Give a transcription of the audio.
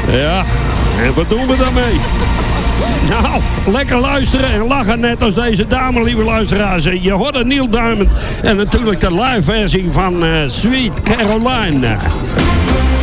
Ja, en wat doen we daarmee? Nou, lekker luisteren en lachen net als deze dame, lieve luisteraars. Je hoort Neil Diamond en natuurlijk de live versie van Sweet Caroline.